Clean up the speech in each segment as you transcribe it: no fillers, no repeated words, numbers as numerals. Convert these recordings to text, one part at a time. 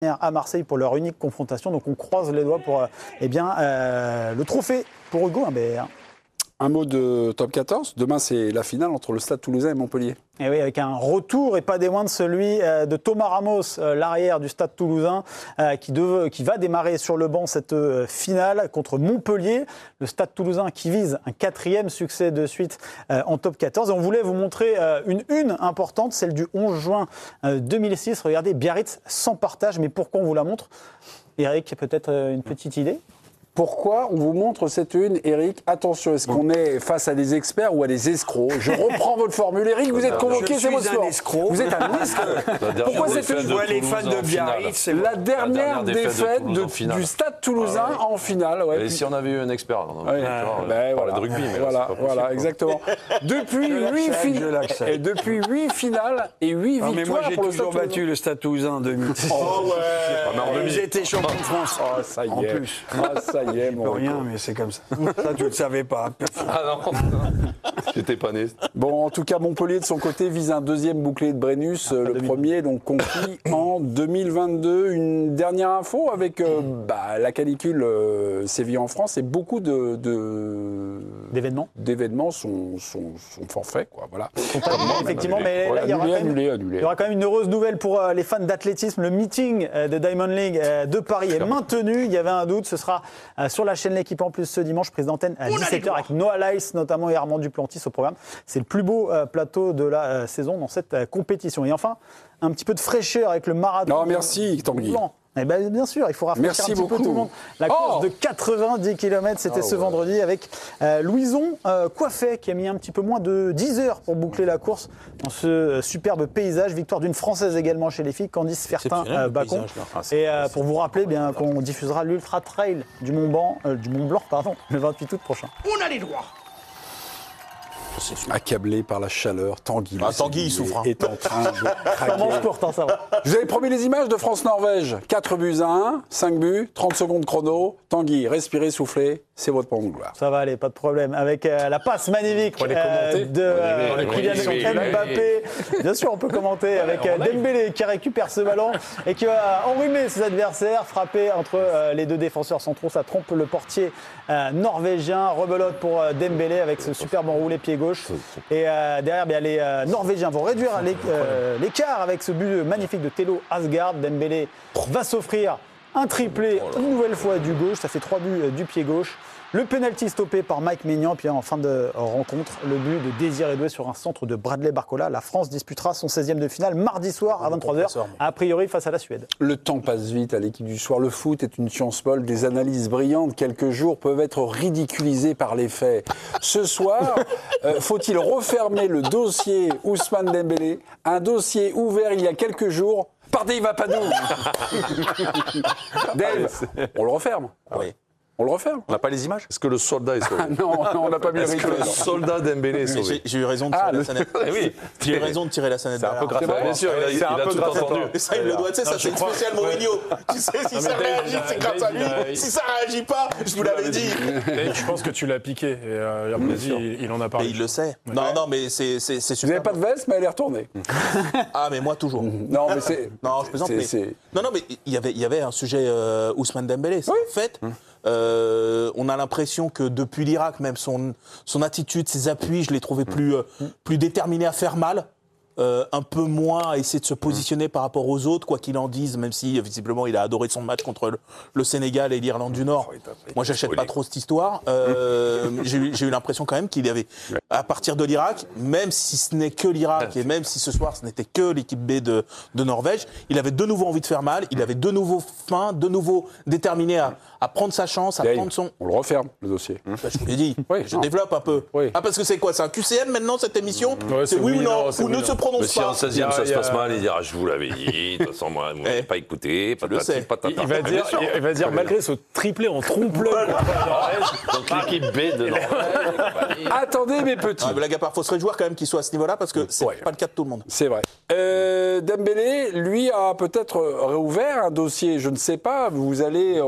à Marseille pour leur unique confrontation. Donc on croise les doigts pour le trophée pour Hugo Humbert. Un mot de top 14. Demain, c'est la finale entre le Stade Toulousain et Montpellier. Et oui, avec un retour et pas des moindres, celui de Thomas Ramos, l'arrière du Stade Toulousain, qui va démarrer sur le banc cette finale contre Montpellier. Le Stade Toulousain qui vise un 4e succès de suite en top 14. Et on voulait vous montrer une importante, celle du 11 juin 2006. Regardez, Biarritz sans partage. Mais pourquoi on vous la montre ? Eric, peut-être une petite idée ? Pourquoi on vous montre cette une, Eric? Attention, est-ce qu'on est face à des experts ou à des escrocs? Je reprends votre formule. Eric, vous êtes convoqué, c'est votre sport. Vous êtes un escroc. Pourquoi cette une? Je vois les fans de Biarritz, c'est la dernière défaite du Stade Toulousain en finale. Ouais, et si on avait eu un expert, on parlait de rugby. Mais voilà, exactement. Depuis 8 finales et 8 victoires. Mais moi, j'ai toujours battu le Stade Toulousain en 2006. Oh ouais. Ils étaient champions de France. Oh, ça y est. En plus. Ça y est, mon rien, mais c'est comme ça. Ça, tu ne le savais pas. Ah non, j'étais pas né. Bon, en tout cas, Montpellier, de son côté, vise un 2e bouclier de Brennus. Le premier, donc, conquis en 2022. Une dernière info avec la canicule sévit en France et beaucoup d'événements sont forfaits, quoi. Voilà. Effectivement, mais là, il y aura quand même une heureuse nouvelle pour les fans d'athlétisme. Le meeting de Diamond League de Paris est maintenu. Il y avait un doute, ce sera sur la chaîne L'Équipe en plus ce dimanche, prise d'antenne à 17h avec Noah Lyles notamment et Armand Duplantis au programme. C'est le plus beau plateau de la saison dans cette compétition. Et enfin, un petit peu de fraîcheur avec le marathon. Non, merci Tanguy. Eh bien, bien sûr, il faut rafraîchir un petit peu tout le monde. La course de 90 km, c'était ce vendredi avec Louison Coiffet qui a mis un petit peu moins de 10 heures pour boucler la course dans ce superbe paysage. Victoire d'une Française également chez les filles, Candice Fertin-Bacon. Et pour vous rappeler qu'on diffusera l'Ultra Trail du Mont Blanc, le 28 août prochain. On a les droits. Accablé par la chaleur, Tanguy. Tanguy, il souffre. Est en train de craquer. Ça mange court, ça va. Je vous avais promis les images de France-Norvège. 4 buts à 1, 5 buts, 30 secondes chrono. Tanguy, respirez, soufflez, c'est votre moment de gloire. Ça va aller, pas de problème. Avec la passe magnifique de Kylian Mbappé. Bien sûr, on peut commenter avec Dembélé qui récupère ce ballon et qui va enrhumer ses adversaires, frapper entre les deux défenseurs centraux. Ça trompe le portier norvégien. Rebelote pour Dembélé avec ce superbe enroulé pied gauche. Et derrière, les Norvégiens vont réduire l'écart avec ce but magnifique de Thelo Asgard. Dembélé va s'offrir un triplé, une nouvelle fois du gauche. Ça fait 3 buts du pied gauche. Le penalty stoppé par Mike Maignan. Puis en fin de rencontre, le but de Désiré Doué sur un centre de Bradley Barcola. La France disputera son 16e de finale mardi soir à 23h, a priori face à la Suède. Le temps passe vite à l'équipe du soir. Le foot est une science folle. Des analyses brillantes, quelques jours, peuvent être ridiculisées par les faits. Ce soir, faut-il refermer le dossier Ousmane Dembélé, un dossier ouvert il y a quelques jours par Dave Apadou. Dave, on le referme. Oui. On le referme. On n'a pas les images? Est-ce que le soldat est sauvé? Non, on n'a pas mis Est-ce que le soldat Dembélé est sauvé? J'ai eu raison de tirer la sonnette. Oui, j'ai eu raison de tirer la sonnette. C'est un peu grâce à bien sûr, il a tout entendu. Et ça, il le doit, tu sais, ça c'est une spéciale Mourinho. Tu sais, si ça réagit, c'est grâce à lui. Si ça réagit pas, je vous l'avais dit. Je pense que tu l'as piqué. Et il en a parlé. Et il le sait. Non, mais c'est super. Vous n'avez pas de veste, mais elle est retournée. Ah, mais moi, toujours. Non, mais c'est... Non, je plaisante, mais... Non, mais il y avait un sujet Ousmane Dembélé. C'est en fait... on a l'impression que depuis l'Irak, même son attitude, ses appuis, je l'ai trouvé plus déterminé à faire mal. Un peu moins à essayer de se positionner par rapport aux autres, quoi qu'il en dise, même si visiblement il a adoré son match contre le Sénégal et l'Irlande du Nord. Moi, j'achète pas trop cette histoire. J'ai eu l'impression quand même qu'il y avait, à partir de l'Irak, même si ce n'est que l'Irak et même si ce soir ce n'était que l'équipe B de Norvège, il avait de nouveau envie de faire mal, il avait de nouveau faim, de nouveau déterminé à prendre sa chance, à prendre son... On le referme, le dossier. Je vous l'ai dit, je développe un peu. Oui. Ah, parce que c'est quoi? C'est un QCM maintenant, cette émission? C'est oui ou non? Ou ne se prononce mais si pas. en 16e ça se passe mal, il dira je vous l'avais dit, de toute façon moi vous m'avez pas écouté, il va dire malgré ce triplé en trompe-l'œil. Donc l'équipe B de Norvège. Attendez mes petits. Blague à part, faut se réjouir quand même qu'il soit à ce niveau-là parce que c'est pas le cas de tout le monde. C'est vrai. Dembélé, lui, a peut-être réouvert un dossier, je ne sais pas, vous allez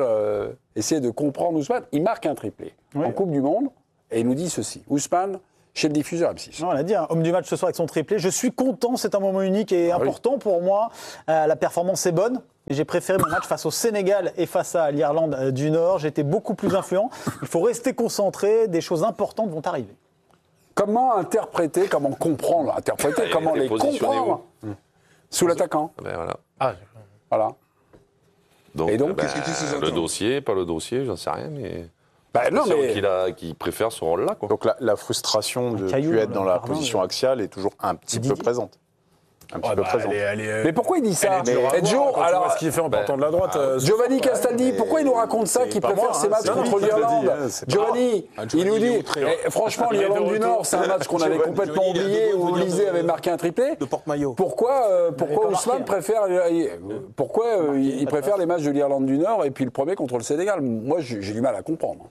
essayer de comprendre Ousmane. Il marque un triplé en Coupe du Monde et il nous dit ceci. Ousmane, chez le diffuseur M6. On l'a dit, homme du match ce soir avec son triplé. Je suis content, c'est un moment unique et important pour moi. La performance est bonne. J'ai préféré mon match face au Sénégal et face à l'Irlande du Nord. J'étais beaucoup plus influent. Il faut rester concentré. Des choses importantes vont arriver. Comment interpréter, comment comprendre, comment les comprendre sous l'attaquant. Voilà. Donc, qu'est-ce que tu sous-entends ? Le dossier, pas le dossier, j'en sais rien, mais... Non, mais... qu'il préfère ce rôle-là, quoi. Donc la frustration de ne plus être dans la position axiale est toujours un petit peu présente. Mais pourquoi il dit ça? Joe, alors, ce qu'il fait en partant de la droite. Giovanni Castaldi, pourquoi il nous raconte ça, qu'il préfère ses matchs contre l'Irlande? Giovanni, il nous dit, franchement, l'Irlande du Nord, c'est un match qu'on avait complètement oublié, où Lisée avait marqué un triplé. De porte-maillot. Pourquoi Ousmane préfère, il préfère les matchs de l'Irlande du Nord et puis le premier contre le Sénégal? Moi, j'ai du mal à comprendre.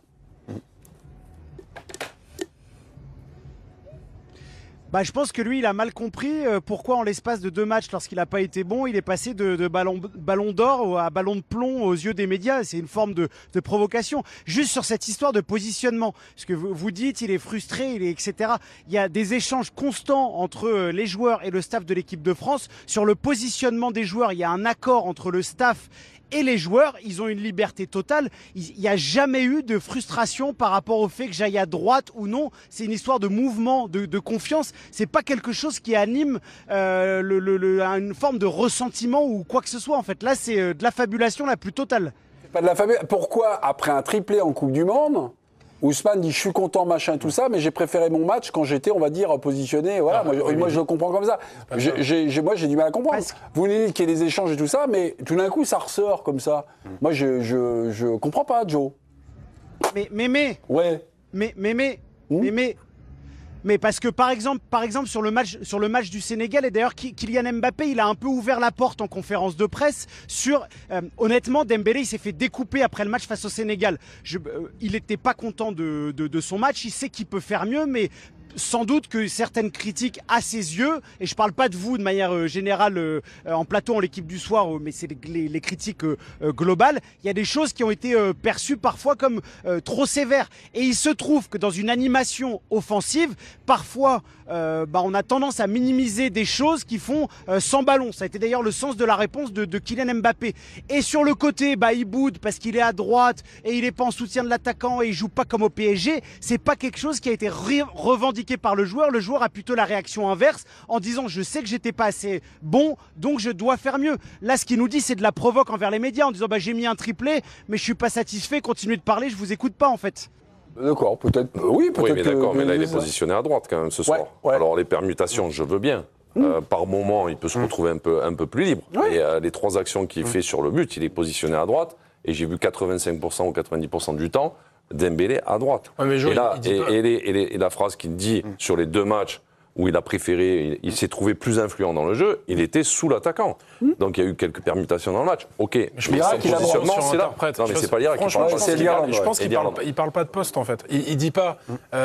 Je pense que lui, il a mal compris pourquoi en l'espace de 2 matchs, lorsqu'il n'a pas été bon, il est passé de ballon d'or à ballon de plomb aux yeux des médias. C'est une forme de provocation. Juste sur cette histoire de positionnement, parce que vous dites, il est frustré, etc. Il y a des échanges constants entre les joueurs et le staff de l'équipe de France. Sur le positionnement des joueurs, il y a un accord entre le staff et les joueurs, ils ont une liberté totale. Il n'y a jamais eu de frustration par rapport au fait que j'aille à droite ou non. C'est une histoire de mouvement, de confiance. C'est pas quelque chose qui anime une forme de ressentiment ou quoi que ce soit. En fait, là, c'est de l'affabulation la plus totale. C'est pas de l'affabulation. Pourquoi, après un triplé en Coupe du Monde, Ousmane dit je suis content, machin, tout ça, mais j'ai préféré mon match quand j'étais, on va dire, positionné. Voilà, moi je le comprends comme ça. Moi j'ai du mal à comprendre. Vous nous dites qu'il y a des échanges et tout ça, mais tout d'un coup ça ressort comme ça. Moi je comprends pas, Joe. Mais parce que par exemple sur le match du Sénégal, et d'ailleurs Kylian Mbappé, il a un peu ouvert la porte en conférence de presse sur honnêtement, Dembélé il s'est fait découper après le match face au Sénégal. Il n'était pas content de son match, il sait qu'il peut faire mieux, mais sans doute que certaines critiques à ses yeux, et je parle pas de vous de manière générale en plateau en l'équipe du soir, mais c'est les critiques globales, il y a des choses qui ont été perçues parfois comme trop sévères. Et il se trouve que dans une animation offensive, parfois on a tendance à minimiser des choses qui font sans ballon. Ça a été d'ailleurs le sens de la réponse de Kylian Mbappé. Et sur le côté, il boude parce qu'il est à droite et il est pas en soutien de l'attaquant et il joue pas comme au PSG. C'est pas quelque chose qui a été revendiqué par le joueur. Le joueur a plutôt la réaction inverse en disant je sais que j'étais pas assez bon, donc je dois faire mieux. Là, ce qu'il nous dit, c'est de la provoque envers les médias en disant j'ai mis un triplé, mais je suis pas satisfait, continuez de parler, je vous écoute pas en fait. D'accord, peut-être. Oui, peut-être. Oui, mais d'accord, mais là, il est positionné à droite quand même ce soir. Ouais. Alors, les permutations, je veux bien. Par moment, il peut se retrouver un peu plus libre. Et les 3 actions qu'il fait sur le but, il est positionné à droite. Et j'ai vu 85% ou 90% du temps, Dembélé à droite. Ouais, mais Joe, et la phrase qu'il dit sur les 2 matchs où il a préféré, il s'est trouvé plus influent dans le jeu, il était sous l'attaquant. Donc il y a eu quelques permutations dans le match. Ok, je pense qu'il positionnement, c'est là. Non, mais c'est pas l'Irak qui parle. Je pense qu'il parle pas de poste en fait. Il dit pas.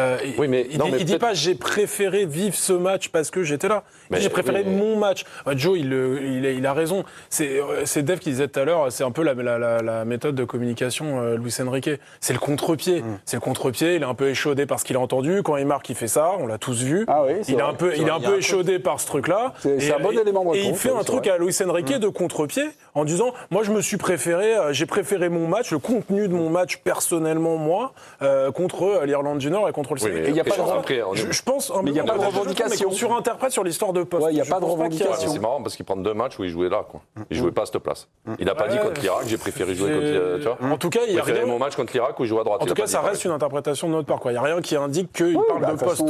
Il dit pas j'ai préféré vivre ce match parce que j'étais là. J'ai préféré mon match. Joe, il a raison. C'est Dave qui disait tout à l'heure. C'est un peu la méthode de communication Luis Enrique. C'est le contre-pied. C'est le contre-pied. Il est un peu échaudé par ce qu'il a entendu. Quand il marque, il fait ça. On l'a tous vu. Ah oui, il est un peu échaudé par ce truc-là. C'est un bon élément de réponse. Et il fait un truc à Luis Enrique de contre-pied en disant moi j'ai préféré mon match, le contenu de mon match personnellement moi contre l'Irlande du Nord et contre le Sénégal. Il n'y a pas de je pense mais il n'y a pas de revendication. On surinterprète sur l'histoire de poste. Il n'y a pas de revendication. C'est marrant parce qu'il prend 2 matchs où il jouait là, quoi. Il jouait pas à cette place. Il n'a pas dit contre l'Irak, j'ai préféré jouer contre. Tu vois. En tout cas, il y a rien. Mon match contre l'Irak où il joue à droite. En tout cas, ça reste une interprétation de notre part, quoi. Il n'y a rien qui indique qu'il parle de poste.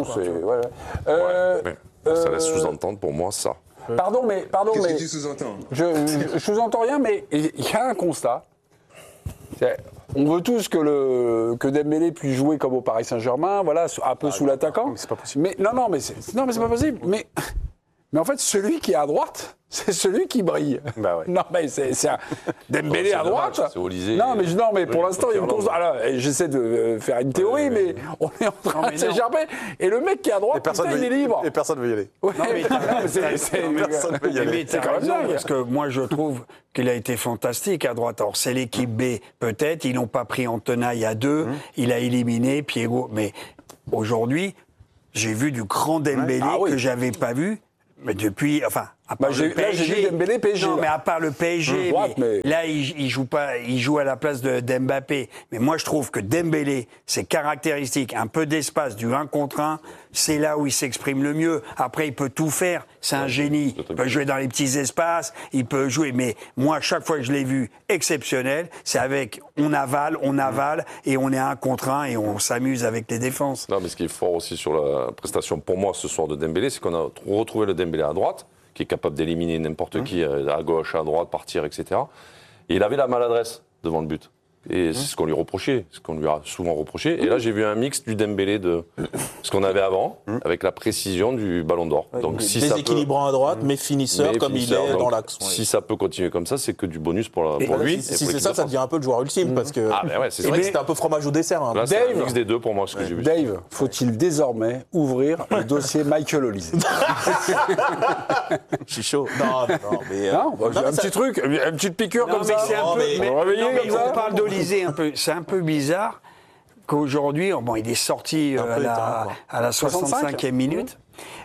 Ça laisse sous-entendre pour moi ça. Pardon, mais Qu'est-ce que tu sous-entends ? je sous-entends rien, mais il y a un constat. On veut tous que Dembélé puisse jouer comme au Paris Saint-Germain, voilà, un peu sous l'attaquant. C'est pas possible. Mais mais c'est pas possible. Mais en fait, celui qui est à droite, c'est celui qui brille. Non, mais c'est un Dembélé à droite. C'est Olysée. Non, mais pour l'instant, il y a une course. Alors, j'essaie de faire une théorie, mais on est en train de s'échapper. Et le mec qui est à droite, il est libre. Et personne ne veut y aller. Personne peut y aller. Mais t'as raison, parce que moi, je trouve qu'il a été fantastique à droite. Alors, c'est l'équipe B, peut-être. Ils n'ont pas pris en tenaille à 2. Il a éliminé Piego. Mais aujourd'hui, j'ai vu du grand Dembélé que j'avais pas vu. Mais depuis, enfin, à part le PSG, j'ai vu Dembélé PSG. Non, mais à part le PSG, là, il joue pas, il joue à la place d'Mbappé. Mais moi, je trouve que Dembélé, ses caractéristiques, un peu d'espace, du 1 contre 1, c'est là où il s'exprime le mieux. Après, il peut tout faire. C'est un génie. Il peut jouer dans les petits espaces, il peut jouer. Mais moi, chaque fois que je l'ai vu exceptionnel, c'est avec on avale, et on est 1 contre 1 et on s'amuse avec les défenses. Non, mais ce qui est fort aussi sur la prestation pour moi ce soir de Dembélé, c'est qu'on a retrouvé le Dembélé à droite, qui est capable d'éliminer n'importe qui à gauche, à droite, partir, etc. Et il avait la maladresse devant le but. Et c'est ce qu'on lui reprochait, ce qu'on lui a souvent reproché. Et là, j'ai vu un mix du Dembélé de ce qu'on avait avant, avec la précision du Ballon d'Or. Donc, si déséquilibrant à droite, mais finisseur comme il est dans l'axe. Si ça peut continuer comme ça, c'est que du bonus pour lui. Si c'est ça, ça devient un peu le joueur ultime, parce que c'est vrai que c'était un peu fromage au dessert. Là, c'est un mix des deux pour moi, ce que j'ai vu. Dave, faut-il désormais ouvrir le dossier Michael Olise? Je suis chaud. Non, mais un petit truc, une petite piqûre comme ça. On parle d'Olise un peu, c'est un peu bizarre qu'aujourd'hui, bon, il est sorti à la 65e minute,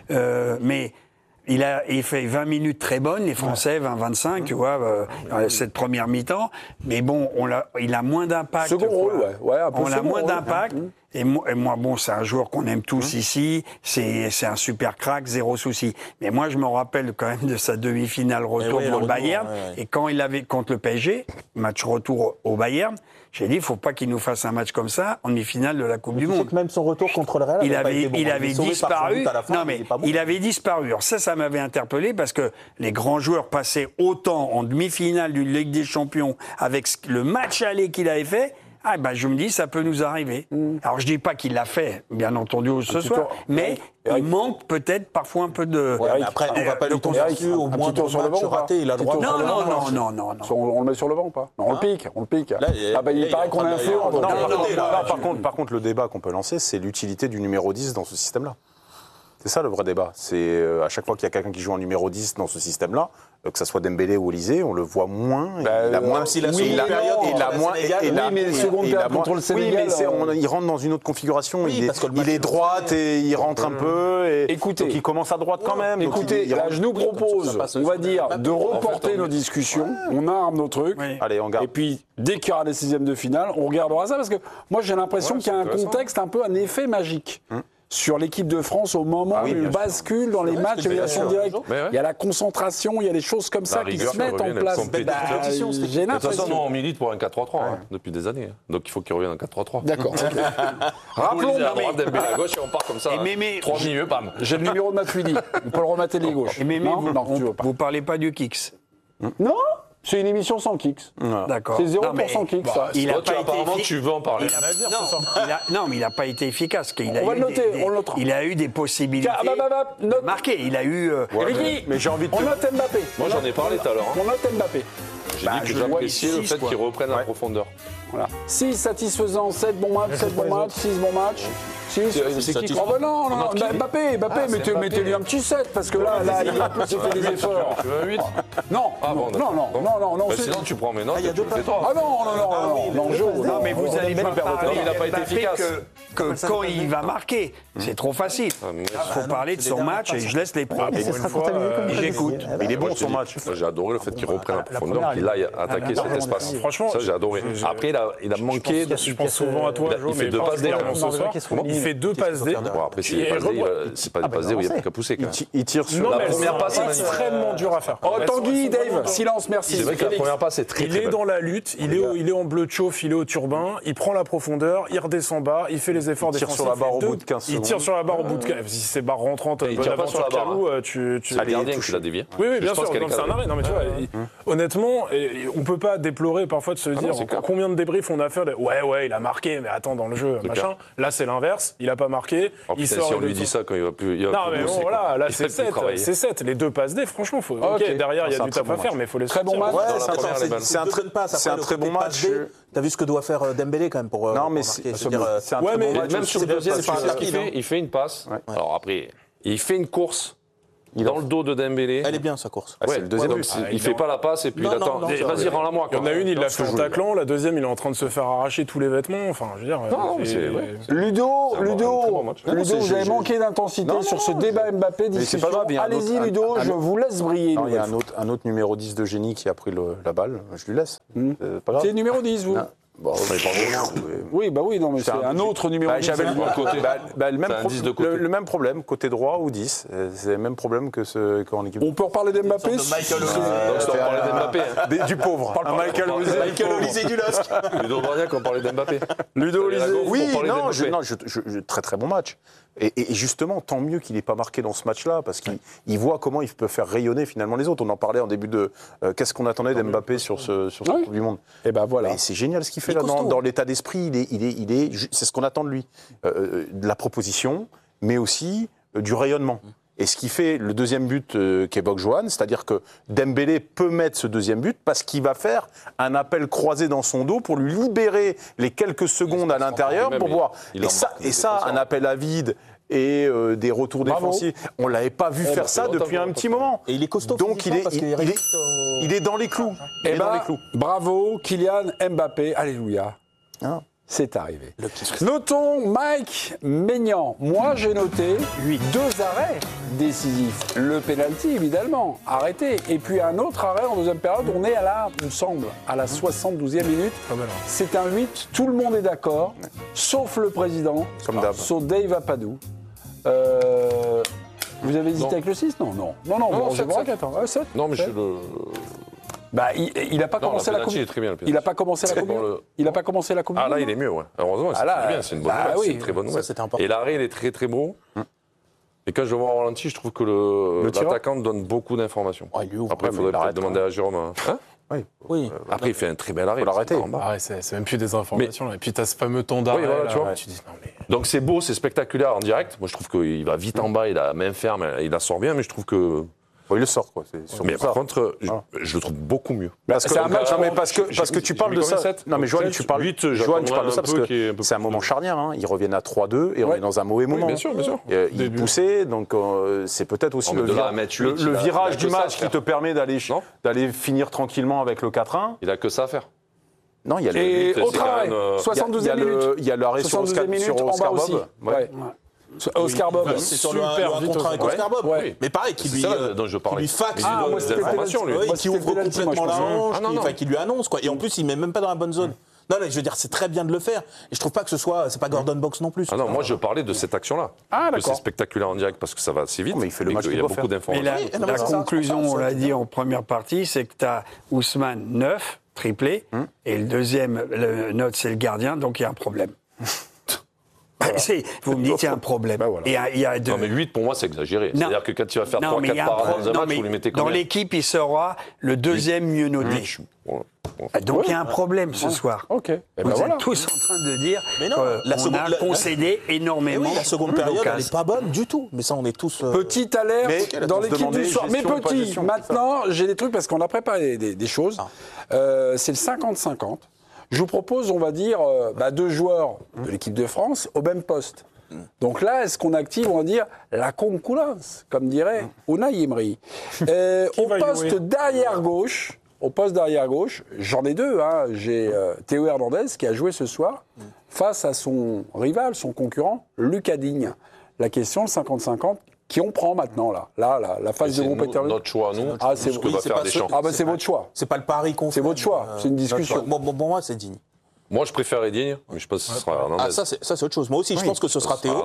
mais il fait 20 minutes très bonnes, les Français, 20-25, tu vois, cette première mi-temps. Mais bon, il a moins d'impact. Second rôle, un peu on a moins d'impact. Et moi, bon, c'est un joueur qu'on aime tous ici. C'est un super crack, zéro souci. Mais moi, je me rappelle quand même de sa demi-finale retour pour le Bayern. Et quand il avait contre le PSG, match retour au Bayern, j'ai dit, il ne faut pas qu'il nous fasse un match comme ça en demi-finale de la Coupe du Monde. Même son retour contre le Real, il avait disparu. Non, mais il avait disparu. Alors ça m'avait interpellé parce que les grands joueurs passaient autant en demi-finale d'une Ligue des Champions avec le match aller qu'il avait fait. Je me dis, ça peut nous arriver. Alors, je dis pas qu'il l'a fait, bien entendu, ce soir, mais il manque peut-être parfois un peu de... Après, on va pas le considérer au moins de match raté, il a le droit de... Non. On le met sur le banc ou pas? Non, on le pique. Il paraît qu'on a influence. Par contre, le débat qu'on peut lancer, c'est l'utilité du numéro 10 dans ce système-là. C'est ça le vrai débat. C'est à chaque fois qu'il y a quelqu'un qui joue en numéro 10 dans ce système-là, que ça soit Dembélé ou Olise, on le voit moins. Il a moins. Si la seconde période, mais les secondes périodes contre le Sénégal. Oui, mais il rentre dans une autre configuration. Il est droite et il rentre un peu. Écoutez, donc il commence à droite quand même. Écoutez, là, je nous propose, on va dire, de reporter nos discussions. On arme nos trucs. Allez, on garde. Et puis, dès qu'il y aura les 16e de finale, on regardera ça parce que moi, j'ai l'impression qu'il y a un contexte un peu, un effet magique. Sur l'équipe de France au moment où il bascule dans les matchs d'élimination directe. Il y a la concentration, il y a des choses comme ça qui se mettent en place. De toute façon, nous, on milite pour un 4-3-3 depuis des années. Donc il faut qu'il revienne en 4-3-3. D'accord. Rappelons à droite, Dembélé à gauche et on part comme ça. Trois milieux, bam. J'ai le numéro de Matuidi. On peut le remater les gauches. Mais vous parlez pas du Kicks? Non. C'est une émission sans kicks. D'accord. C'est 0% kicks, ça. Apparemment, tu veux en parler. Non, mais il n'a pas été efficace. On va le noter, on le notera. Il a eu des possibilités de marquer. Il a eu... Mais j'ai envie de... On note Mbappé. Moi, j'en ai parlé tout à l'heure. On note Mbappé. J'ai dit que j'appréciais le fait qu'il reprenne la profondeur. Voilà. 6 satisfaisants, 7 bons matchs, 6 bons matchs. 6. C'est qui? Non, Mbappé, mettez-lui un petit 7 parce que là, il fait des efforts. Tu veux un 8? Non. Sinon, tu prends mes notes et tu le fais toi. Ah non, mais vous allez pas parler. Il n'a pas été efficace. Que quand il va marquer, c'est trop facile. Il faut parler de son match et je laisse les pros. J'écoute. Il est bon son match. J'ai adoré le fait qu'il reprenne la profondeur, qu'il aille attaquer cet espace. Franchement, ça j'ai adoré. Après, il a manqué. Je pense souvent à toi, Il fait 2 passes D. Il fait 2 passes D. Après, c'est pas des passes D où il n'y a plus qu'à pousser. Il tire sur la première passe. C'est extrêmement dur à faire. Oh, Tanguy, Dave, silence, merci. C'est vrai que la première passe est très Il est dans la lutte, il est en bleu de chauffe, il est au turbin, il prend la profondeur, il redescend bas, il fait les efforts défensifs. Il tire sur la barre au bout de 15 secondes. Il tire sur la barre au bout de 15 secondes. Si c'est barre rentrante, il tire pas sur la barre. C'est le gardien qui l'a dévié. Oui, bien sûr. C'est un arrêt. Non, mais tu vois, honnêtement, on peut pas déplorer parfois de se dire combien de débriefs on a fait. Ouais, il a marqué, mais attends, dans le jeu, machin. Là, c'est l'inverse. Il a pas marqué. Il sort. Si on lui dit ça quand il va plus. Non, mais bon, voilà, là, c'est 7. C'est 7. Les 2 passes D, franchement, faut. Ok, derrière, il y a du taf à faire, mais il faut les très bon match. C'est un très bon match. T'as vu ce que doit faire Dembélé quand même pour. Non, mais c'est un très bon match. Même sur le deuxième, il fait une passe. Alors après, il fait une course dans le dos de Dembélé. Elle est bien, sa course. C'est le deuxième but. Il fait pas la passe et puis il attend. Vas-y, rends-la moi. Il y en a une, il l'a fait en taclant, la deuxième, il est en train de se faire arracher tous les vêtements. Enfin, je veux dire. Ludo, vous avez manqué d'intensité sur ce débat Mbappé discussion. Allez-y, Ludo, je vous laisse briller. Il y a un autre numéro 10 de génie qui a pris la balle. Je lui laisse. C'est le numéro 10, vous? Bon, oui, non, mais c'est un autre numéro 10. J'avais le même problème, côté droit ou 10. C'est le même problème qu'en équipe. On peut reparler d'Mbappé Du pauvre. Michael Olysée du LOSC. Ludo Braniac, on parlait d'Mbappé. Ludo Olysée. Oui, très bon match. Et justement, tant mieux qu'il n'ait pas marqué dans ce match-là, parce qu'il voit comment il peut faire rayonner finalement les autres. On en parlait en début de qu'est-ce qu'on attendait d'Mbappé sur ce Coupe du Monde. Et ben voilà. Et c'est génial ce qu'il fait là dans l'état d'esprit. C'est ce qu'on attend de lui, de la proposition, mais aussi du rayonnement. Et ce qui fait le deuxième but qu'évoque Johan, c'est-à-dire que Dembélé peut mettre ce deuxième but parce qu'il va faire un appel croisé dans son dos pour lui libérer les quelques secondes à l'intérieur pour voir. Et ça, un appel à vide et des retours défensifs, on ne l'avait pas vu faire ça depuis un petit moment. Et il est costaud. Donc il est dans les clous. Bravo, Kylian Mbappé. Alléluia. C'est arrivé. Notons Mike Maignan. Moi, j'ai noté 2 arrêts décisifs. Le penalty, évidemment, arrêté. Et puis un autre arrêt en deuxième période. On est il me semble, à la 72e minute. C'est un 8. Tout le monde est d'accord, sauf le président, sauf Dave Apadou. Vous avez hésité avec le 6 ? Non, c'est bon, 7. Non, mais je suis le... il n'a pas commencé la Coupe. Il n'a pas commencé la Coupe. Il n'a pas commencé la Coupe. Ah là, il est mieux, ouais. Heureusement, c'est bien, c'est une bonne nouvelle, c'est une très bonne nouvelle. Et l'arrêt, il est très très beau. Et quand je le vois en ralenti, je trouve que l'attaquant donne beaucoup d'informations. Après, il faudrait peut-être demander à Jérôme. Oui. Après, il fait un très bel arrêt. Il faut l'arrêter. C'est même plus des informations. Et puis, tu as ce fameux temps d'arrêt. Tu vois. Tu dis, non, mais... Donc, c'est beau, c'est spectaculaire en direct. Moi, je trouve qu'il va vite en bas, il a la main ferme, il la sort bien, mais je trouve que. Il le sort, quoi. Mais par contre, je le trouve beaucoup mieux. Parce que tu parles de ça. Non, mais Johan, tu parles de ça parce que c'est un moment charnière. Ils reviennent à 3-2 et on est dans un mauvais moment. Bien sûr. Il poussait, donc c'est peut-être aussi le virage du match qui te permet d'aller finir tranquillement avec le 4-1. Il a que ça à faire. Non, il y a le autre arrêt, 72e minute. Il y a l'arrêt sur Oscar Bob. Oscar Bob, c'est sur le 1 contre 1 avec Oscar Bob. Mais pareil, qui lui faxe des informations, qui ouvre complètement la hanche, qui lui annonce, quoi. Et en plus, il met même pas dans la bonne zone. Non, mais je veux dire, c'est très bien de le faire. Et je trouve pas que c'est pas Gordon Box non plus. Ah non, moi je parlais de cette action-là. Ah d'accord. C'est spectaculaire en direct parce que ça va assez vite. Mais il fait le match. Il y a beaucoup d'informations. La conclusion, on l'a dit en première partie, c'est que tu as Ousmane 9, triplé, et le deuxième note, c'est le gardien, donc il y a un problème. Vous me dites, il y a un problème. Non, mais 8, pour moi, c'est exagéré. C'est-à-dire que quand tu vas faire 3-4 parades dans un match, vous lui mettez combien ? Dans l'équipe, il sera le deuxième mieux noté. Donc il y a un problème ce soir. Vous êtes tous en train de dire qu'on a concédé énormément. La seconde période, elle n'est pas bonne du tout. Mais ça, on est tous... Petite alerte dans l'équipe du soir. Mais petit, maintenant, j'ai des trucs parce qu'on a préparé des choses. C'est le 50-50. Je vous propose, on va dire, 2 joueurs de l'équipe de France au même poste. Donc là, est-ce qu'on active, on va dire, la concurrence, comme dirait Unai Emery. Au poste d'arrière gauche, j'en ai 2. J'ai Théo Hernandez qui a joué ce soir face à son rival, son concurrent, Lucas Digne. La question, 50-50. Qui on prend maintenant, là, la phase de groupe est terminée. Notre choix, nous. C'est votre choix. C'est pas le pari qu'on fait. C'est votre choix. C'est une discussion. Bon, moi, c'est Digne. Moi, je préfère Digne, mais je pense que ce sera Hernandez. Ça, c'est autre chose. Moi aussi, je pense que ce sera Théo.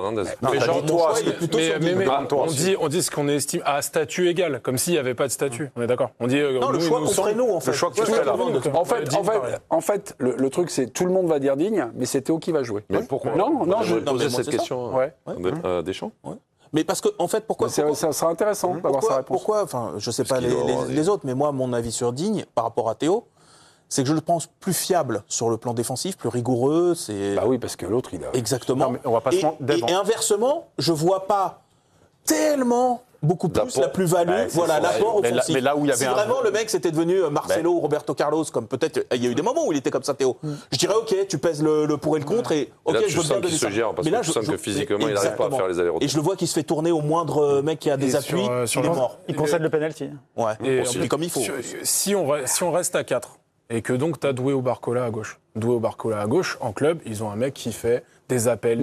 On dit ce qu'on estime à statut égal, comme s'il n'y avait pas de statut. On est d'accord. On dit le choix qu'on ferait nous, en fait. Le choix que tu fais là. En fait, le truc, c'est tout le monde va dire Digne, mais c'est Théo qui va jouer. Mais pourquoi ? Non, je posais cette question à Deschamps. Mais parce que, en fait, pourquoi ça sera intéressant d'avoir sa réponse. Pourquoi ? Enfin, je sais pas les autres, mais moi, mon avis sur Digne, par rapport à Théo, c'est que je le pense plus fiable sur le plan défensif, plus rigoureux. Oui, parce que l'autre, il a... Exactement. Non, mais on va pas et inversement, je vois pas tellement beaucoup plus la plus-value, l'apport offensif. Mais là où il y avait si vraiment le mec c'était devenu Marcelo ou Roberto Carlos, comme peut-être il y a eu des moments où il était comme ça, Théo. Je dirais ok, tu pèses le pour et le contre et ok, je veux bien donner ça. Mais là, je sens que physiquement il n'arrive pas à faire les allers-retours. Et je le vois qui se fait tourner au moindre mec qui a des appuis, il est mort. Il concède le penalty. Ouais, et comme il faut. Si on reste à 4 et que donc tu as Doué ou Barcola à gauche. Doué ou Barcola à gauche, en club, ils ont un mec qui fait des appels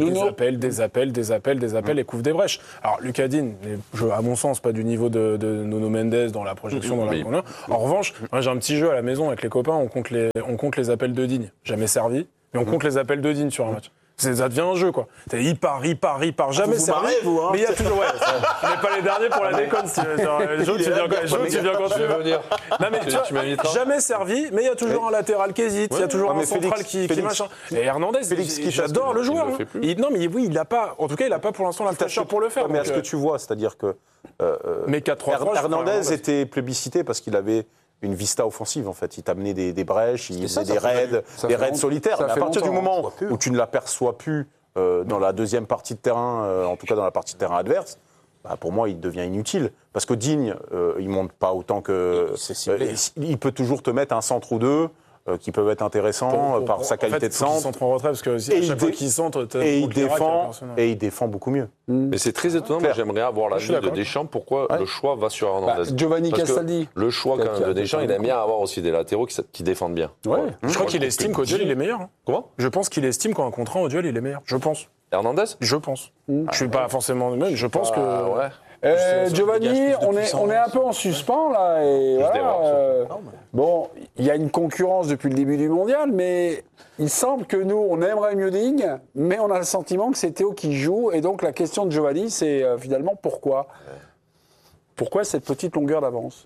et couvre des brèches. Alors, Lucas Digne, à mon sens, pas du niveau de Nuno Mendes dans la projection. En revanche, moi, j'ai un petit jeu à la maison avec les copains, on compte les appels de Digne. Jamais servi, mais on compte les appels de Digne sur un match. Ça devient un jeu, quoi. Il part, jamais servi. Mais il y a toujours, tu n'es pas les derniers pour la déconne. Jo, tu viens quand tu veux. Non, mais tu vois, jamais servi, mais il y a toujours un latéral qui hésite, il y a toujours un central qui machin. Et Hernandez, j'adore le joueur. Non, mais oui, il n'a pas, en tout cas, il n'a pas pour l'instant la fraîcheur pour le faire. Mais à ce que tu vois, c'est-à-dire que Hernandez était plébiscité parce qu'il avait une vista offensive, en fait. Il t'amenait des brèches, il faisait des raids solitaires. Mais à partir du moment où tu ne l'aperçois plus dans la deuxième partie de terrain, en tout cas dans la partie de terrain adverse, pour moi, il devient inutile. Parce que Digne, il ne monte pas autant que... il peut toujours te mettre un centre ou deux qui peuvent être intéressants par sa qualité de centre. Il centre en retrait, parce que à chaque fois qu'il centre... Et il défend beaucoup mieux. Mais c'est très étonnant. Moi, j'aimerais avoir l'avis de Deschamps. Pourquoi le choix va sur Hernandez? Giovanni Castaldi. Le choix quand même de Deschamps, il aime bien avoir aussi des latéraux qui défendent bien. Je crois qu'il estime qu'au duel, il est meilleur. Comment? Je pense qu'il estime qu'en contrat au duel, il est meilleur. Je pense. Hernandez? Je pense. Je suis pas forcément le même. Je pense que... Giovanni, on est un peu en suspens là. Et bon, il y a une concurrence depuis le début du mondial, mais il semble que nous, on aimerait mieux Digne, mais on a le sentiment que c'est Théo qui joue. Et donc la question de Giovanni, c'est finalement pourquoi? Pourquoi cette petite longueur d'avance?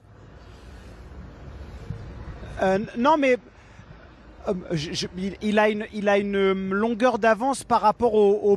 Non, mais il a une longueur d'avance par rapport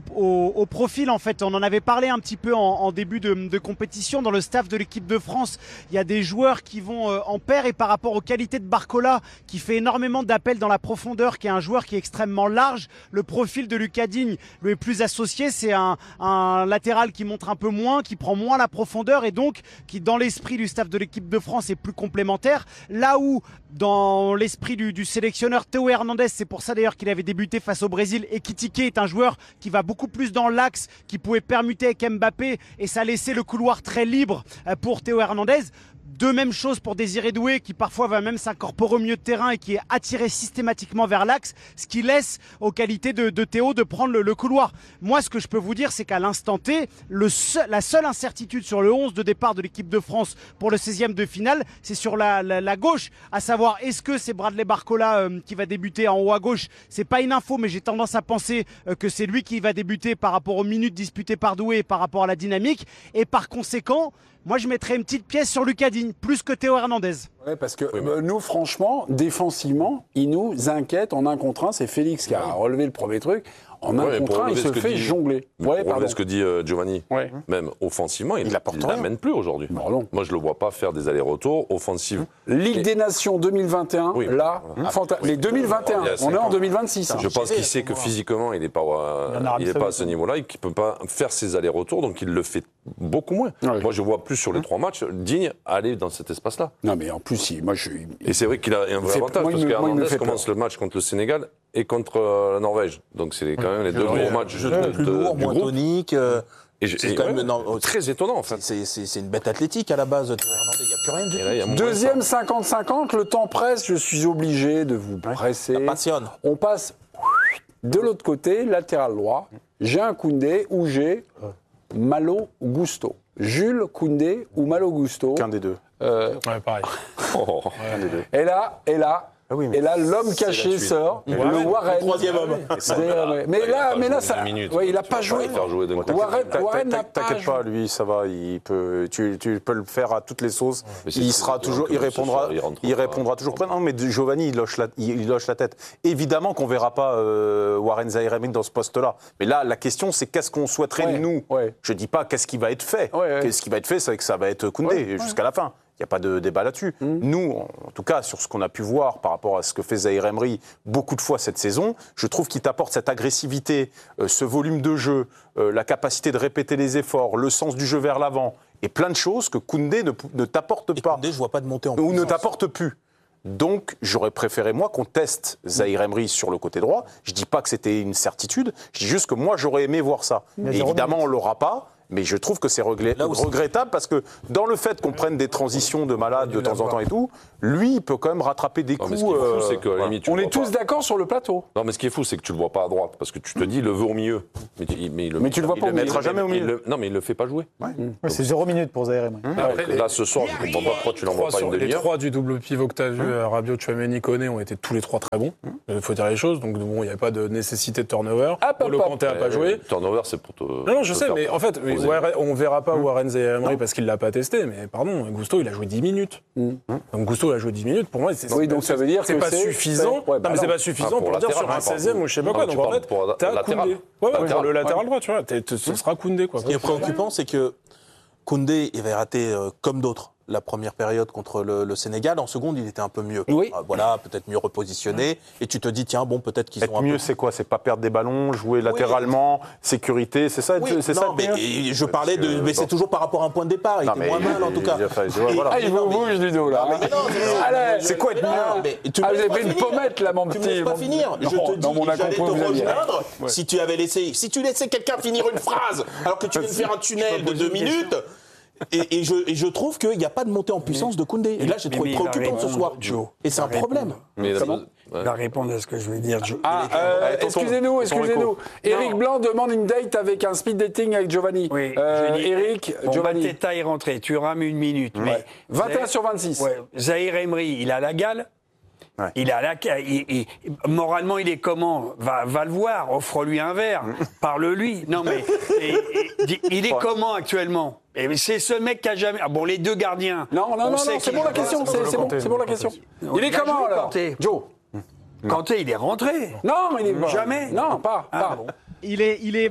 au profil, en fait. On en avait parlé un petit peu en début de compétition. Dans le staff de l'équipe de France, il y a des joueurs qui vont en paire, et par rapport aux qualités de Barcola, qui fait énormément d'appels dans la profondeur, qui est un joueur qui est extrêmement large, le profil de Lucas Digne lui est plus associé. C'est un latéral qui montre un peu moins, qui prend moins la profondeur, et donc qui, dans l'esprit du staff de l'équipe de France, est plus complémentaire. Là où, dans l'esprit du sélectionneur Théo Hernandez, c'est pour ça d'ailleurs qu'il avait débuté face au Brésil, et Ekitike est un joueur qui va beaucoup plus dans l'axe, qui pouvait permuter avec Mbappé, et ça laissait le couloir très libre pour Théo Hernandez. De même chose pour Désiré Doué, qui parfois va même s'incorporer au milieu de terrain et qui est attiré systématiquement vers l'axe, ce qui laisse aux qualités de Théo de prendre le couloir. Moi, ce que je peux vous dire, c'est qu'à l'instant T, la seule incertitude sur le 11 de départ de l'équipe de France pour le 16e de finale, c'est sur la gauche, à savoir, est-ce que c'est Bradley Barcola qui va débuter en haut à gauche? C'est pas une info, mais j'ai tendance à penser que c'est lui qui va débuter par rapport aux minutes disputées par Doué et par rapport à la dynamique. Et par conséquent, moi, je mettrais une petite pièce sur Lucas Digne, plus que Théo Hernandez. Oui, parce que nous, franchement, défensivement, il nous inquiète en 1 contre 1. C'est Félix qui a relevé le premier truc. En 1 contre 1, il se fait jongler. Pour ce que dit Giovanni, même offensivement, il n'amène plus aujourd'hui. Moi, je ne le vois pas faire des allers-retours offensifs. Ligue des Nations 2021, les 2021, on est en 2026. Je pense qu'il sait que physiquement, il n'est pas à ce niveau-là et qu'il ne peut pas faire ses allers-retours, donc il le fait beaucoup moins. Moi, je vois plus sur les 3 matchs Digne aller dans cet espace-là. Non, mais en plus, Et c'est vrai qu'il a un vrai avantage, parce qu'Hernandez commence le match contre le Sénégal et contre la Norvège. Donc c'est quand même les 2 gros matchs plus lourd, moins tonique. C'est quand même très étonnant, en fait. C'est une bête athlétique à la base. Il n'y a plus rien du tout. Deuxième 50-50, le temps presse, je suis obligé de vous presser. Ça passionne. On passe de l'autre côté, latéral droit. J'ai un Koundé ou j'ai Malo Gusto. Jules Koundé ou Malo Gusto. Qu'un des deux. Pareil. Et là, l'homme caché sort, le Warren. Le troisième homme. Mais là, ça. Il n'a pas joué. Warren n'a pas. T'inquiète pas, lui, ça va. Tu peux le faire à toutes les sauces. Il répondra toujours. Non, mais Giovanni, il loche la tête. Évidemment qu'on ne verra pas Warren Zaïre-Emery dans ce poste-là. Mais là, la question, c'est qu'est-ce qu'on souhaiterait nous. Je ne dis pas qu'est-ce qui va être fait. Qu'est-ce qui va être fait, c'est que ça va être Koundé jusqu'à la fin. Il n'y a pas de débat là-dessus. Nous, en tout cas, sur ce qu'on a pu voir par rapport à ce que fait Zahir Emery beaucoup de fois cette saison, je trouve qu'il t'apporte cette agressivité, ce volume de jeu, la capacité de répéter les efforts, le sens du jeu vers l'avant, et plein de choses que Koundé ne t'apporte pas. Koundé, je vois pas de montée en Ou puissance. ne t'apporte plus. Donc, j'aurais préféré, moi, qu'on teste Zahir Emery sur le côté droit. Je ne dis pas que c'était une certitude, je dis juste que moi, j'aurais aimé voir ça. Et évidemment, on ne l'aura pas. Mais je trouve que c'est regrettable parce que dans le fait qu'on prenne des transitions de malade de temps en temps et tout, lui, il peut quand même rattraper des coups. Mais ce qui est fou, c'est que, à la limite, tu On le est vois tous pas. d'accord sur le plateau. Non, mais ce qui est fou, c'est que tu le vois pas à droite, parce que tu te dis, le veut au milieu. Mais tu le vois pas au milieu. Il le mettra jamais au milieu. Non, mais il le fait pas jouer. C'est 0 minute pour Zahir Emery. Là, ce soir, je comprends pas pourquoi tu l'envoies pas une Les demi-heure. 3 du double pivot que tu as vu, Rabiot, Tchouaméni, Koné, ont été tous les 3 très bons. Il faut dire les choses. Donc, bon, il n'y avait pas de nécessité de turnover. Le Kanté n'a pas joué. Turnover, c'est pour te. Non, je sais, mais en fait, on verra pas Warren Zahir Emery parce qu'il l'a pas testé. Mais pardon, Gusto, il a joué 10 minutes. Donc, Gusto, il a joué 10 minutes. Pour moi, Oui, donc ça veut dire c'est que pas suffisant. Ouais, Non, mais c'est pas suffisant pour dire sur un 16e ou je sais pas quoi. Donc, en fait, t'as Koundé. Ouais, pour le latéral droit, tu vois. Ce sera Koundé, quoi. Ce qui est préoccupant, c'est que Koundé, il avait raté, comme d'autres, la première période contre le Sénégal. En seconde, il était un peu mieux. Oui. Voilà, peut-être mieux repositionné. Et tu te dis, tiens, bon, peut-être qu'ils ont un mieux, peu... c'est quoi? C'est pas perdre des ballons, jouer latéralement, sécurité, c'est ça? Oui, c'est non, ça mais et je parlais de... Mais c'est toujours par rapport à un point de départ. Il était moins mal, en tout cas. Ah, il vous bouge du dos, là. Allez, c'est quoi être mieux? Vous avez pris une pommette, là, mon petit. Tu me laisses pas finir. Je te dis, j'allais te rejoindre si tu avais laissé... Si tu laissais quelqu'un finir une phrase alors que tu viens de faire un tunnel de 2 minutes... Et je trouve qu'il n'y a pas de montée en puissance de Koundé. Et là, j'ai trouvé préoccupant ce soir. Joe. Et c'est un problème. Mais Il va répondre à ce que je vais dire, Joe. Excusez-nous. Eric Blanc demande une date avec un speed dating avec Giovanni. Oui, Eric, Giovanni. Mateta est rentré, tu rames une minute. Mais 21 sur 26. Ouais, Zahir Emery, il a la gale. Ouais. Il a moralement, il est comment? Va le voir, offre-lui un verre, parle-lui. Non mais il est comment actuellement? Et c'est ce mec qui a jamais. Ah bon, les deux gardiens. Non, c'est bon la question. C'est bon la question. Il est comment alors, Kanté. Joe? Kanté, il est rentré. Non, il est Jamais. Non, pas. Bon. Non,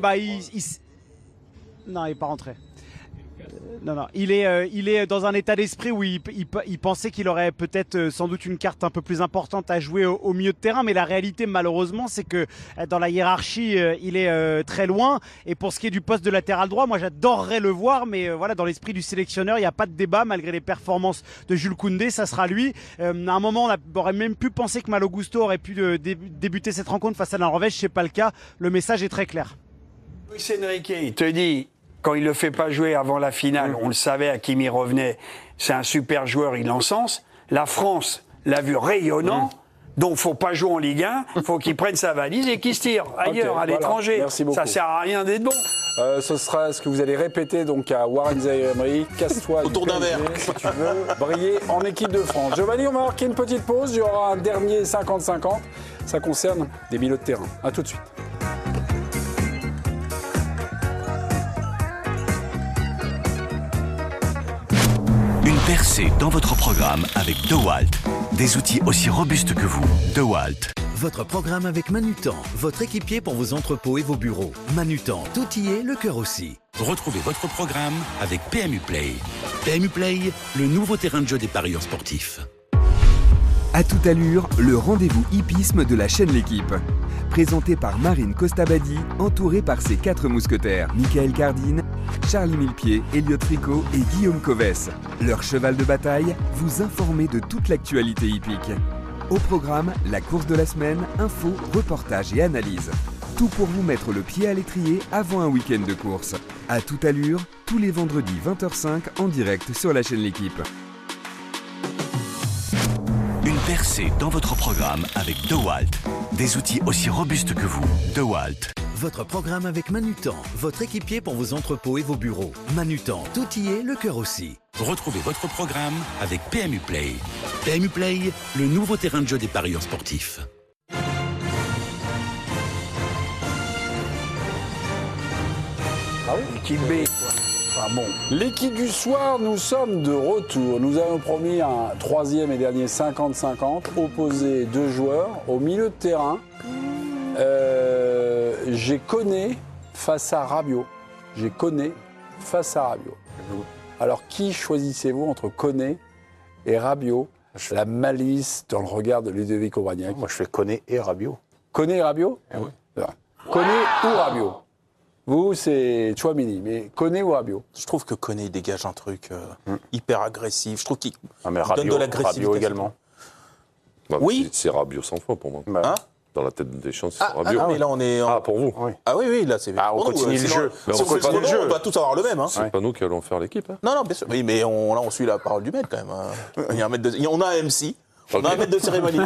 il est pas rentré. Non, il est dans un état d'esprit où il pensait qu'il aurait peut-être sans doute une carte un peu plus importante à jouer au milieu de terrain, mais la réalité malheureusement c'est que dans la hiérarchie il est très loin. Et pour ce qui est du poste de latéral droit, moi j'adorerais le voir, mais voilà, dans l'esprit du sélectionneur il n'y a pas de débat malgré les performances de Jules Koundé, ça sera lui. À un moment on aurait même pu penser que Malo Gusto aurait pu débuter cette rencontre face à la Norvège, c'est pas le cas. Le message est très clair. Luis Enrique, il te dit, quand il ne le fait pas jouer avant la finale, on le savait, Hakimi revenait, c'est un super joueur, il encense. La France l'a vu rayonnant, donc il ne faut pas jouer en Ligue 1, il faut qu'il prenne sa valise et qu'il se tire ailleurs, à l'étranger. Merci beaucoup. Ça ne sert à rien d'être bon. Ce sera ce que vous allez répéter donc à Warren Zahir Emery. Casse-toi autour d'un verre, si tu veux briller en équipe de France. Giovanni, on va marquer une petite pause. Il y aura un dernier 50-50. Ça concerne des milieux de terrain. À tout de suite. Une percée dans votre programme avec DeWalt. Des outils aussi robustes que vous. DeWalt. Votre programme avec Manutan, votre équipier pour vos entrepôts et vos bureaux. Manutan, tout y est, le cœur aussi. Retrouvez votre programme avec PMU Play. PMU Play, le nouveau terrain de jeu des parieurs sportifs. À toute allure, le rendez-vous hippisme de la chaîne L'Équipe. Présenté par Marine Costabadi, entourée par ses 4 mousquetaires, Michael Cardine, Charlie Millepied, Elliot Tricot et Guillaume Coves. Leur cheval de bataille, vous informer de toute l'actualité hippique. Au programme, la course de la semaine, infos, reportages et analyses. Tout pour vous mettre le pied à l'étrier avant un week-end de course. À toute allure, tous les vendredis 20h05 en direct sur la chaîne L'Équipe. Une percée dans votre programme avec DeWalt. Des outils aussi robustes que vous. DeWalt. Votre programme avec Manutan, votre équipier pour vos entrepôts et vos bureaux. Manutan, tout y est, le cœur aussi. Retrouvez votre programme avec PMU Play. PMU Play, le nouveau terrain de jeu des parieurs sportifs. L'équipe B. L'équipe du soir, nous sommes de retour. Nous avons promis un 3e et dernier 50-50, opposé 2 joueurs au milieu de terrain. J'ai Koné face à Rabiot. Alors, qui choisissez-vous entre Koné et Rabiot, la malice dans le regard de Ludovic Aubagnac. Moi, je fais Koné et Rabiot. Koné et Rabiot Koné ou Rabiot? Vous, c'est Tchouaméni, mais Koné ou Rabiot? Je trouve que Koné dégage un truc hyper agressif. Je trouve qu'il mais donne de l'agressivité. Rabiot également. Bah, Oui. C'est Rabiot 100 fois pour moi. Hein Dans la tête des champs, c'est Rabiot. mais là, on est... Ah, pour vous. Oui. Ah oui, là, c'est... on continue le jeu. Si on continue le jeu, on va tous avoir le même. Hein. C'est pas nous qui allons faire l'équipe. Hein. Non, bien sûr. Oui, mais là, on suit la parole du maître, quand même. Il y a un maître on a un MC. On a un maître de cérémonie.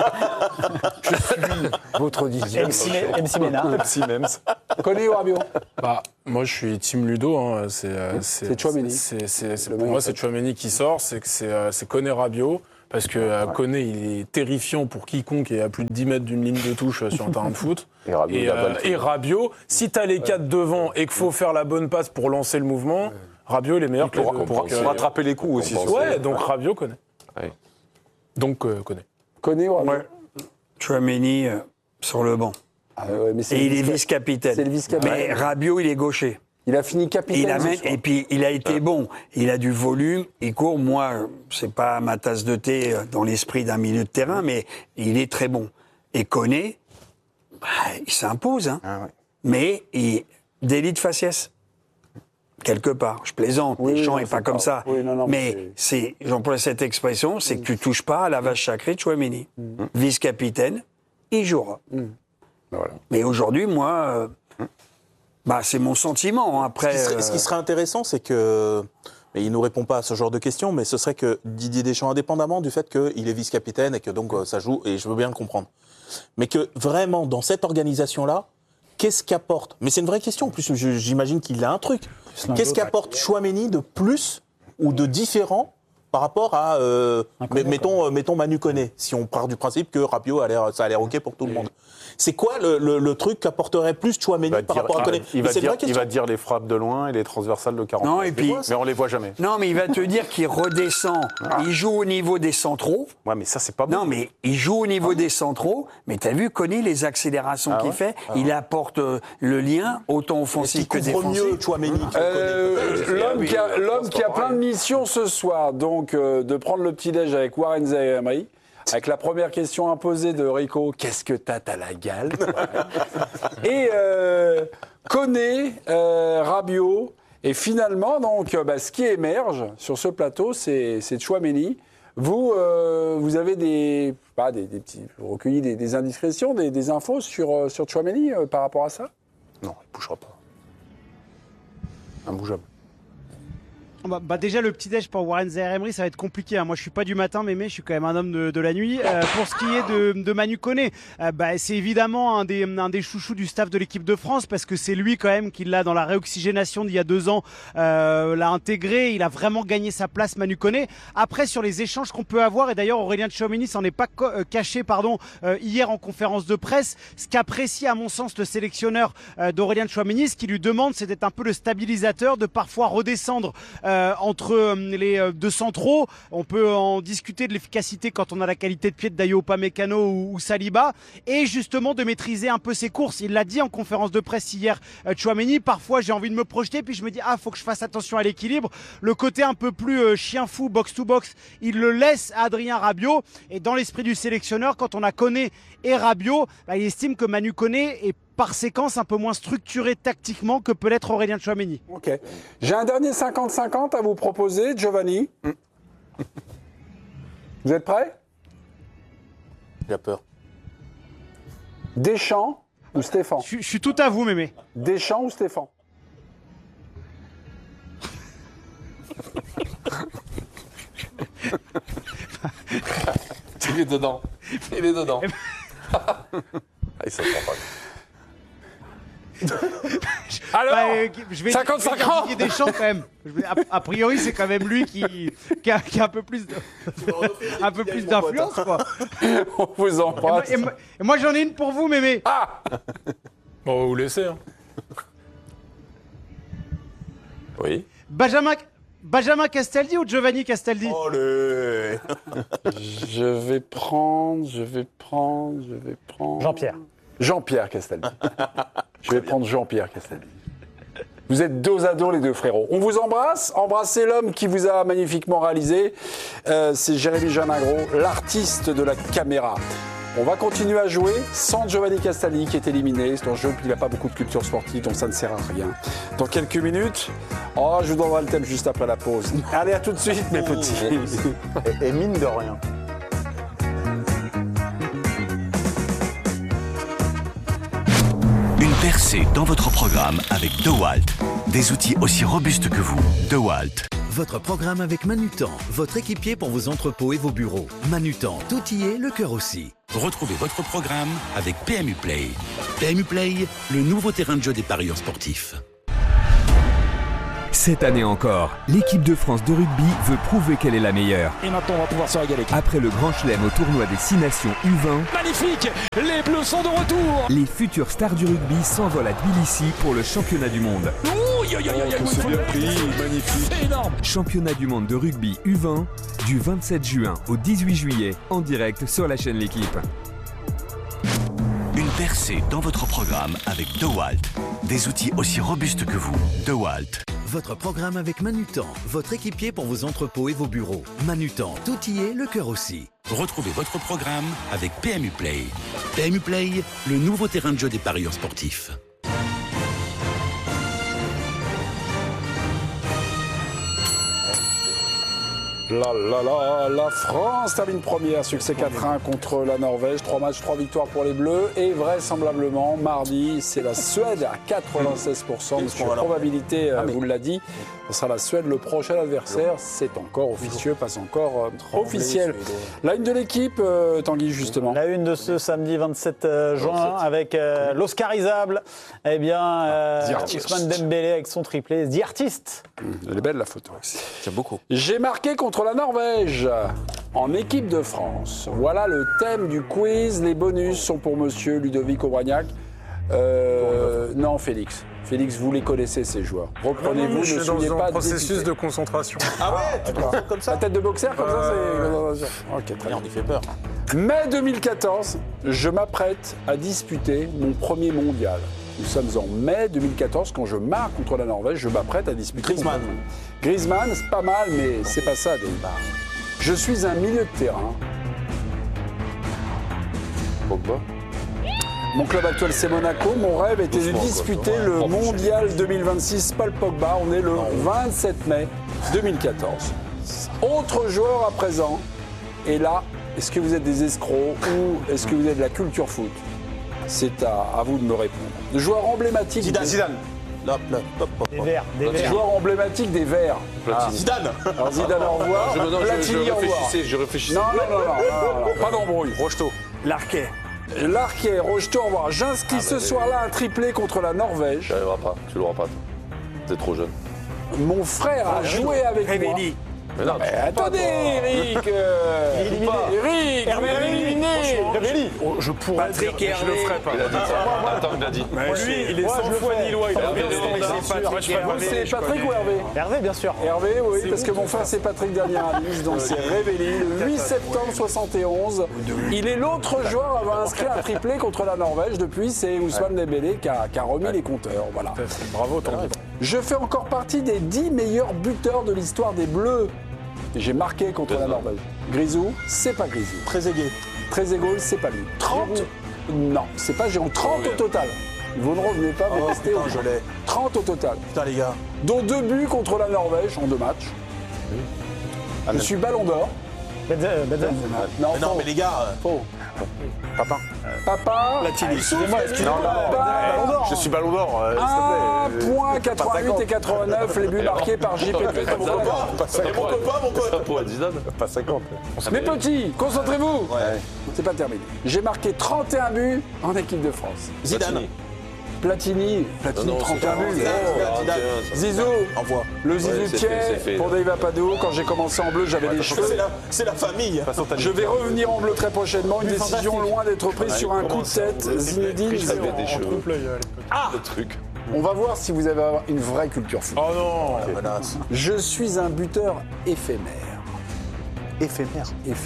Je suis votre dixième. MC Ménard. MC Mems. Koné ou Rabiot? Bah, moi, je suis team Ludo. Hein. C'est Tchouaméni. Pour moi, c'est Tchouaméni qui sort. C'est Koné Rabiot. Parce que Koné, il est terrifiant pour quiconque est à plus de 10 mètres d'une ligne de touche sur un terrain de foot. Et Rabiot, si tu as les 4 devant et qu'il faut faire la bonne passe pour lancer le mouvement, Rabiot, il est meilleur pour rattraper les coups aussi. Ouais, donc Rabiot connaît. Ouais. Donc connaît. Koné ou Rabiot? Tchouaméni sur le banc. Mais Et il est vice-capitaine. C'est le vice-capitaine. Mais Rabiot, il est gaucher. Il a fini capitaine. Et puis, il a été bon. Il a du volume, il court. Moi, c'est pas ma tasse de thé dans l'esprit d'un milieu de terrain, mais il est très bon. Et Koné, il s'impose. Hein. Mais délit de faciès. Quelque part. Je plaisante. Deschamps n'est pas comme ça. Oui, non, mais j'emploie cette expression, c'est que tu touches pas à la vache sacrée de Tchouaméni. Vice-capitaine, il jouera. Voilà. Mais aujourd'hui, moi... c'est mon sentiment. Après, ce qui serait intéressant, c'est que... Mais il ne nous répond pas à ce genre de questions, mais ce serait que Didier Deschamps, indépendamment du fait qu'il est vice-capitaine et que donc ça joue, et je veux bien le comprendre, mais que vraiment, dans cette organisation-là, qu'est-ce qu'apporte... Mais c'est une vraie question, en plus j'imagine qu'il a un truc. Qu'est-ce qu'apporte Tchouaméni de plus ou de différent par rapport à, mettons Manu Koné, si on part du principe que Rabiot ça a l'air OK pour tout le monde. C'est quoi le truc qu'apporterait plus Tchouaméni par rapport à Koné? Il va dire les frappes de loin et les transversales de 40. Non, et puis, mais on les voit jamais. Non, mais il va te dire qu'il redescend. Il joue au niveau des centraux. Ouais, mais ça, c'est pas bon. Non, mais il joue au niveau des centraux. Mais t'as vu, Koné, les accélérations qu'il fait, il apporte le lien, autant offensif que défensif. Mieux Tchouaméni L'homme qui a plein de missions ce soir, donc de prendre le petit-déj avec Warren Zaïre-Emery. Avec la première question imposée de Rico, qu'est-ce que t'as la gale? Et Koné, Rabiot, et finalement, donc, ce qui émerge sur ce plateau, c'est Tchouaméni. Vous avez vous recueillez des indiscrétions, des infos sur Tchouaméni par rapport à ça? Non, il ne bougera pas. Imbougeable. Déjà le petit-déj pour Warren Zaïre-Emery, ça va être compliqué. Hein. Moi je suis pas du matin, mémé, je suis quand même un homme de la nuit. Pour ce qui est de Manu Koné, c'est évidemment un des chouchous du staff de l'équipe de France parce que c'est lui quand même qui l'a dans la réoxygénation d'il y a 2 ans, l'a intégré, il a vraiment gagné sa place Manu Koné. Après sur les échanges qu'on peut avoir, et d'ailleurs Aurélien Tchouaméni s'en est pas caché hier en conférence de presse, ce qu'apprécie à mon sens le sélectionneur d'Aurélien Tchouaméni, ce qu'il lui demande c'est d'être un peu le stabilisateur, de parfois redescendre entre les 2 centraux. On peut en discuter de l'efficacité quand on a la qualité de pied de Dayo Upamecano ou Saliba, et justement de maîtriser un peu ses courses. Il l'a dit en conférence de presse hier, Tchouaméni, parfois j'ai envie de me projeter puis je me dis faut que je fasse attention à l'équilibre. Le côté un peu plus chien fou, box to box, il le laisse à Adrien Rabiot, et dans l'esprit du sélectionneur, quand on a Koné et Rabiot, il estime que Manu Koné est par séquence un peu moins structuré tactiquement que peut l'être Aurélien Tchouaméni. Ok. J'ai un dernier 50-50 à vous proposer, Giovanni. Vous êtes prêts? J'ai peur. Deschamps ou Stéphane? Je suis tout à vous, mémé. Deschamps ou Stéphane? Il est dedans. Il est dedans. Il s'en prend pas. Alors, je vais 50-50 Didier Deschamps quand même. A priori, c'est quand même lui qui a un peu plus d'influence, quoi. On vous embrasse. Et moi, j'en ai une pour vous, mémé. Bon, vous laissez. Hein. Oui. Benjamin Castaldi ou Giovanni Castaldi? Allez. Je vais prendre Jean-Pierre. Jean-Pierre Castaldi. Je vais prendre Jean-Pierre Castaldi. Vous êtes dos à dos les deux frérots. On vous embrasse. Embrassez l'homme qui vous a magnifiquement réalisé. C'est Jérémy Janingro, l'artiste de la caméra. On va continuer à jouer sans Giovanni Castaldi qui est éliminé. C'est un jeu qui n'a pas beaucoup de culture sportive, donc ça ne sert à rien. Dans quelques minutes, je vous donnerai le thème juste après la pause. Allez, à tout de suite mes petits. Et mine de rien. Une percée dans votre programme avec DeWalt. Des outils aussi robustes que vous. DeWalt. Votre programme avec Manutan, votre équipier pour vos entrepôts et vos bureaux. Manutan, tout y est, le cœur aussi. Retrouvez votre programme avec PMU Play. PMU Play, le nouveau terrain de jeu des parieurs sportifs. Cette année encore, l'équipe de France de rugby veut prouver qu'elle est la meilleure. Et maintenant, on va pouvoir se régaler. Après le Grand Chelem au tournoi des 6 nations U20, magnifique! Les Bleus sont de retour! Les futures stars du rugby s'envolent à Tbilissi pour le championnat du monde. C'est bien pris, magnifique. Énorme! Championnat du monde de rugby U20 du 27 juin au 18 juillet en direct sur la chaîne L'Équipe. Une percée dans votre programme avec DeWalt. Des outils aussi robustes que vous. DeWalt. Votre programme avec Manutan, votre équipier pour vos entrepôts et vos bureaux. Manutan, tout y est, le cœur aussi. Retrouvez votre programme avec PMU Play. PMU Play, le nouveau terrain de jeu des parieurs sportifs. La France termine première, succès 4-1 contre la Norvège, 3 matchs, 3 victoires pour les Bleus et vraisemblablement mardi c'est la Suède à 96% de probabilité, vous l'a dit, ce sera la Suède le prochain adversaire, c'est encore officieux, pas encore officiel. La une de l'équipe, Tanguy justement. La une de ce samedi 27 juin avec l'Oscarisable, Ousmane Dembélé avec son triplé, The Artist. Elle est belle la photo. J'aime beaucoup. J'ai marqué contre la Norvège en équipe de France. Voilà le thème du quiz. Les bonus sont pour monsieur Ludovic Aubragnac. Non, Félix. Félix, vous les connaissez ces joueurs. Reprenez-vous, ne je soyez suis dans pas un processus de concentration. Ah ouais, tu penses comme ça? La tête de boxeur comme ça, c'est... Ok, très bien. On y fait peur. Mai 2014, je m'apprête à disputer mon premier mondial. Nous sommes en mai 2014, quand je marque contre la Norvège, je m'apprête à disputer. Griezmann, c'est pas mal, mais c'est pas ça. Je suis un milieu de terrain. Pogba. Mon club actuel, c'est Monaco. Mon rêve était de disputer le mondial 2026. Paul Pogba, on est le 27 mai 2014. Autre joueur à présent. Et là, est-ce que vous êtes des escrocs ou est-ce que vous êtes de la culture foot? C'est à vous de me répondre. Le joueur emblématique. Zidane. Des Verts. Joueur emblématique des Verts. Zidane. Alors Zidane, au revoir. Platini, au revoir. Je réfléchissais. Non, pas d'embrouille. Rocheteau. Larquet, Rocheteau, au revoir. J'inscris ce soir-là un triplé contre la Norvège. Tu l'auras pas. Tu l'auras pas. T'es trop jeune. Mon frère a joué avec moi. Révéli. Mais non, Attendez, Eric. Eric, éliminé. Révéli. Je pourrais Patrick dire, je le ferai pas. il a dit ça. Attends, il a dit. Lui, il est 100 fois nilois. Il a bien C'est Patrick ou Hervé? Hervé, bien sûr. Hervé, oui, parce que mon frère c'est Patrick Dernier-Alice, donc c'est Révéli, le 8 septembre 71. Il est l'autre joueur à avoir inscrit un triplé contre la Norvège. Depuis, c'est Ousmane Dembélé qui a remis les compteurs. Voilà. Bravo, Tanguy. Je fais encore partie des 10 meilleurs buteurs de l'histoire des Bleus. J'ai marqué contre la Norvège. Grisou, c'est pas Grisou. Trezeguet. Trezeguet, c'est pas lui. 30 Non, c'est pas Giroud. 30 au total. Vous ne revenez pas, vous restez au... je l'ai. 30 au total. Putain, les gars. Dont 2 buts contre la Norvège en 2 matchs. Je suis Ballon d'Or. Non, mais les gars. Faux. Papa. Excusez-moi. Je suis Ballon d'Or. 1,88 et 89, les buts marqués par JPP. Mon copain. Ça pourrait être Zidane. Pas 50. Mes petits, concentrez-vous. C'est pas terminé. J'ai marqué 31 buts en équipe de France. Zidane. Platini, 31 buts. Zizou, envoie. Le Zizou pour Dave Apadou. Quand j'ai commencé en bleu, j'avais des cheveux. C'est la famille. Je vais revenir en bleu très prochainement. Une décision loin d'être prise sur un coup de tête. Zinedine. J'avais des cheveux. Le truc. On va voir si vous avez une vraie culture foot. Oh non. Je suis un buteur éphémère. Éphémère.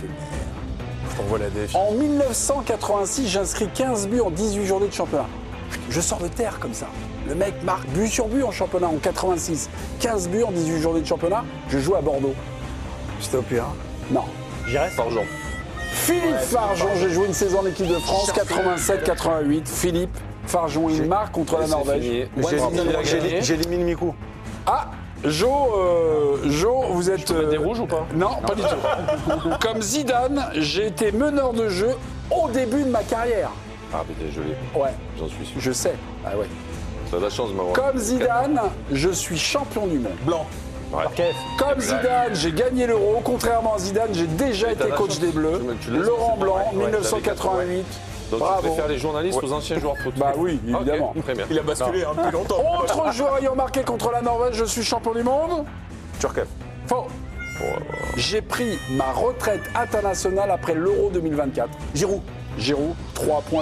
Je t'envoie la défi. En 1986, j'inscris 15 buts en 18 journées de championnat. Je sors de terre comme ça. Le mec marque but sur but en championnat en 86. 15 buts en 18 journées de championnat. Je joue à Bordeaux. C'était au pire. Non. J'irai Fargeon. Philippe Fargeon, j'ai joué une saison en équipe de France, 87-88. Philippe Fargeon, il marque contre la Norvège. J'élimine Mikou. Ah, Jo, vous êtes. Tu mets des rouges ou pas? Non, pas du tout. Comme Zidane, j'ai été meneur de jeu au début de ma carrière. Ah, putain, je l'ai. Ouais. J'en suis sûr. Je sais. Ah ouais. T'as de la chance de m'avoir. Comme Zidane, je suis champion du monde. Blanc. Ouais. Comme Zidane, j'ai gagné l'Euro. Contrairement à Zidane, j'ai déjà été coach des Bleus. Laurent Blanc, 1988. Donc bravo. tu préfères les journalistes aux anciens joueurs de foot? Bah oui, évidemment. Okay, très bien. Il a basculé depuis longtemps. Autre joueur ayant marqué contre la Norvège, je suis champion du monde. Turkev. Faux. J'ai pris ma retraite internationale après l'Euro 2024. Giroud. 3 points.